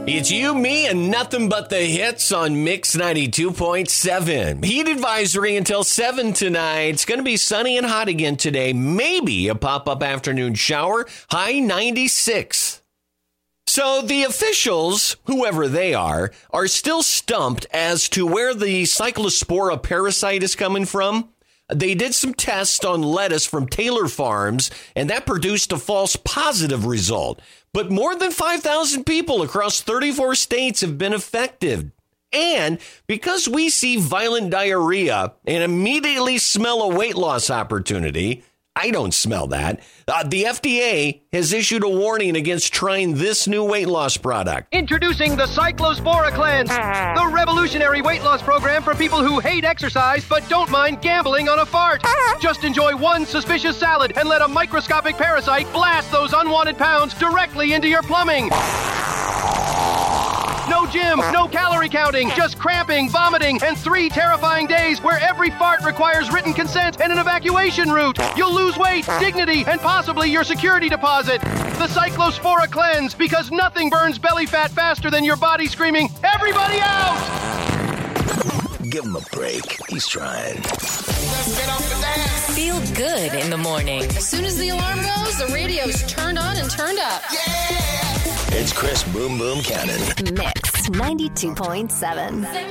It's you, me, and nothing but the hits on Mix 92.7. Heat advisory until 7 tonight. It's going to be sunny and hot again today. Maybe a pop-up afternoon shower. High 96. So the officials, whoever they are still stumped as to where the Cyclospora parasite is coming from. They did some tests on lettuce from Taylor Farms, and that produced a false positive result. But more than 5,000 people across 34 states have been affected. And because we see violent diarrhea and immediately smell a weight loss opportunity, I don't smell that. The FDA has issued a warning against trying this new weight loss product. Introducing the Cyclospora Cleanse, the revolutionary weight loss program for people who hate exercise but don't mind gambling on a fart. Just enjoy one suspicious salad and let a microscopic parasite blast those unwanted pounds directly into your plumbing. No gym, no calorie counting, just cramping, vomiting, and 3 terrifying days where every fart requires written consent and an evacuation route. You'll lose weight, dignity, and possibly your security deposit. The Cyclospora Cleanse, because nothing burns belly fat faster than your body screaming, "Everybody out!" Give him a break. He's trying. Let's get off the dance. Feel good in the morning. As soon as the alarm goes, the radio's turned on and turned up. Yeah! It's Chris Boom Boom Cannon. Mix 92.7.